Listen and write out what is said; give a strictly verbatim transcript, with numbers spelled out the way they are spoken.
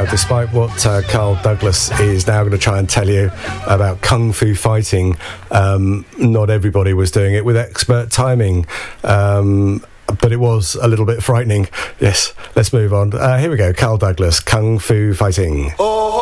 Now, despite what uh, Carl Douglas is now going to try and tell you about kung fu fighting, um, not everybody was doing it with expert timing. Um, but it was a little bit frightening. Yes, let's move on. Uh, here we go. Carl Douglas, Kung Fu Fighting. Oh.